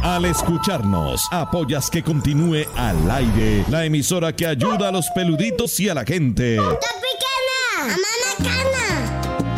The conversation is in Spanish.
Al escucharnos, apoyas que continúe al aire la emisora que ayuda a los peluditos y a la gente. ¡Tropicana! ¡Mamá Cana!